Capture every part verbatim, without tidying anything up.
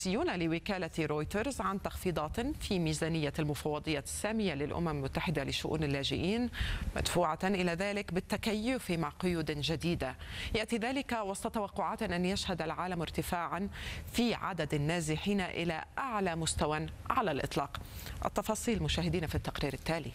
لوكالة رويترز عن تخفيضات في ميزانية المفوضية السامية للأمم المتحدة لشؤون اللاجئين، مدفوعة إلى ذلك بالتكيف مع قيود جديدة. يأتي ذلك وسط توقعات أن يشهد العالم ارتفاعا في عدد النازحين إلى أعلى مستوى على الإطلاق. التفاصيل مشاهدين في التقرير التالي.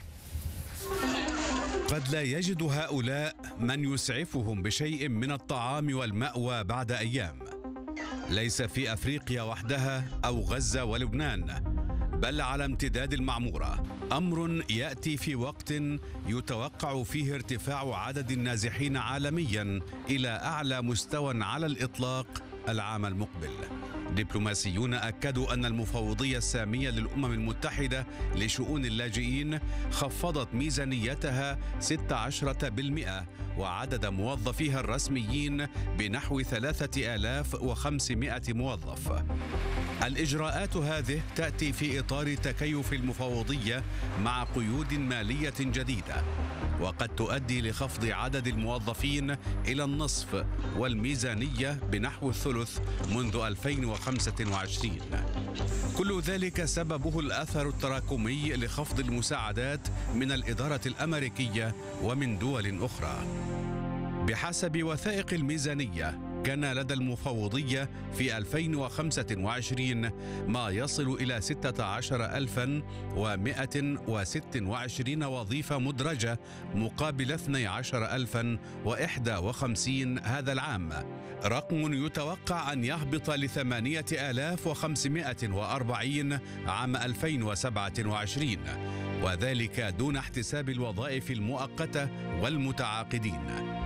قد لا يجد هؤلاء من يسعفهم بشيء من الطعام والمأوى بعد أيام، ليس في أفريقيا وحدها أو غزة ولبنان، بل على امتداد المعمورة. أمر يأتي في وقت يتوقع فيه ارتفاع عدد النازحين عالميا إلى أعلى مستوى على الإطلاق العام المقبل. دبلوماسيون أكدوا أن المفوضية السامية للأمم المتحدة لشؤون اللاجئين خفضت ميزانيتها ستة عشر بالمئة وعدد موظفيها الرسميين بنحو ثلاثة آلاف وخمسمائة موظف. الإجراءات هذه تأتي في إطار تكيف المفوضية مع قيود مالية جديدة، وقد تؤدي لخفض عدد الموظفين إلى النصف والميزانية بنحو الثلث منذ ألفين وخمسة وعشرين. كل ذلك سببه الأثر التراكمي لخفض المساعدات من الإدارة الأمريكية ومن دول أخرى. بحسب وثائق الميزانية، كان لدى المفوضية في ألفين وخمسة وعشرين ما يصل إلى ستة عشر ألفا ومائة وستة وعشرين وظيفة مدرجة مقابل اثني عشر ألفا وإحدى وخمسين هذا العام، رقم يتوقع أن يهبط لثمانية آلاف وخمسمائة وأربعين عام ألفين وسبعة وعشرين، وذلك دون احتساب الوظائف المؤقتة والمتعاقدين.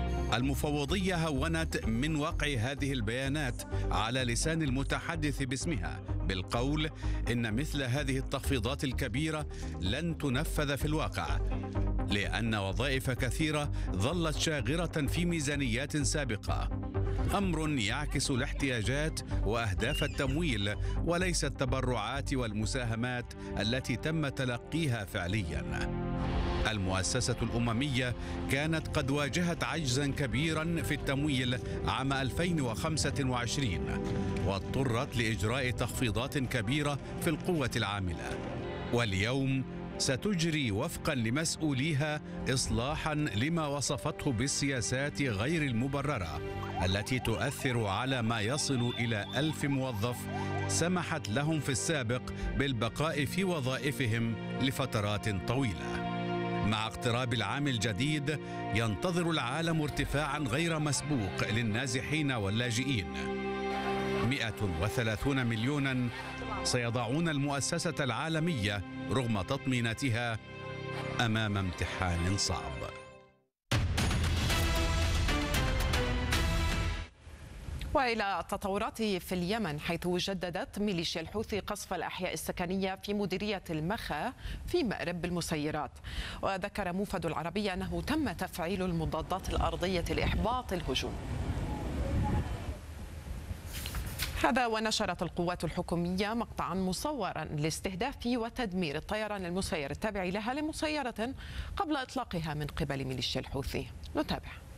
المفوضية هونت من وقع هذه البيانات على لسان المتحدث باسمها بالقول إن مثل هذه التخفيضات الكبيرة لن تنفذ في الواقع، لأن وظائف كثيرة ظلت شاغرة في ميزانيات سابقة، أمر يعكس الاحتياجات وأهداف التمويل وليس التبرعات والمساهمات التي تم تلقيها فعلياً. المؤسسة الأممية كانت قد واجهت عجزاً كبيراً في التمويل عام ألفين وخمسة وعشرين، واضطرت لإجراء تخفيضات كبيرة في القوة العاملة، واليوم ستجري وفقاً لمسؤوليها إصلاحاً لما وصفته بالسياسات غير المبررة التي تؤثر على ما يصل إلى ألف موظف سمحت لهم في السابق بالبقاء في وظائفهم لفترات طويلة. مع اقتراب العام الجديد ينتظر العالم ارتفاعاً غير مسبوق للنازحين واللاجئين. مئة وثلاثون مليوناً سيضعون المؤسسة العالمية رغم تطميناتها أمام امتحان صعب. وإلى التطورات في اليمن، حيث جددت ميليشيا الحوثي قصف الأحياء السكنية في مديرية المخا في مأرب المسيرات. وذكر موفد العربية أنه تم تفعيل المضادات الأرضية لإحباط الهجوم. هذا ونشرت القوات الحكومية مقطعا مصورا لاستهداف وتدمير الطيران المسير التابع لها لمسيرة قبل إطلاقها من قبل ميليشيا الحوثي. نتابع.